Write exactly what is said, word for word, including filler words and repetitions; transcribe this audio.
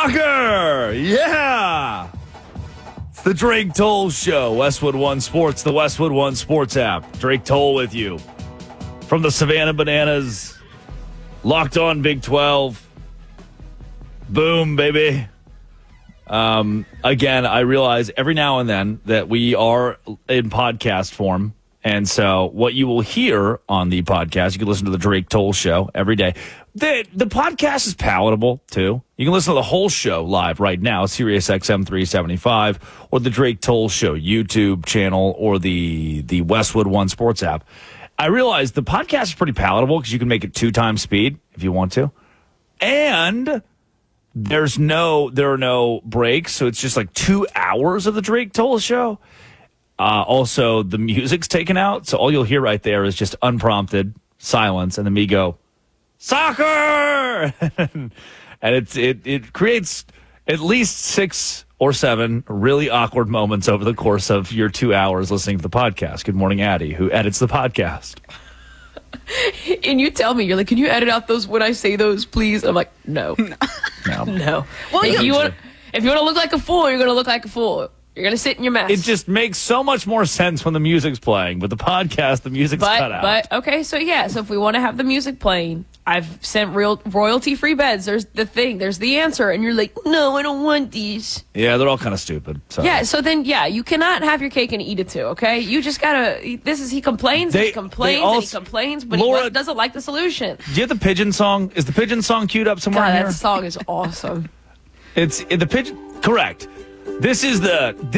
Soccer! Yeah! It's the Drake Toll Show. Westwood One Sports, the Westwood One Sports app. Drake Toll with you. From the Savannah Bananas. Locked on Big twelve. Boom, baby. Um, again, I realize every now and then that we are in podcast form. And so what you will hear on the podcast, you can listen to the Drake Toll Show every day. The, the podcast is palatable, too. You can listen to the whole show live right now, Sirius X M three seventy-five, or the Drake Toll Show YouTube channel, or the, the Westwood One Sports app. I realize the podcast is pretty palatable because you can make it two times speed if you want to. And there's no, there are no breaks, so it's just like two hours of the Drake Toll Show. Uh, also, the music's taken out, so all you'll hear right there is just unprompted silence, and then me go, soccer! And it's, it, it creates at least six or seven really awkward moments over the course of your two hours listening to the podcast. Good morning, Addie, who edits the podcast. And you tell me, you're like, can you edit out those when I say those, please? I'm like, no. No. No. Well, if you, want, if you want to look like a fool, you're going to look like a fool. You're going to sit in your mess. It just makes so much more sense when the music's playing. But the podcast, the music's but, cut out. But, okay, so yeah, so if we want to have the music playing, I've sent real royalty-free beds. There's the thing. There's the answer. And you're like, no, I don't want these. Yeah, they're all kind of stupid. So. Yeah, so then, yeah, you cannot have your cake and eat it too, okay? You just got to, this is, he complains, They- he complains, they also- and he complains, but Laura- he doesn't like the solution. Do you have the pigeon song? Is the pigeon song queued up somewhere God, in that here? song is awesome. It's the pigeon. Correct. This is the.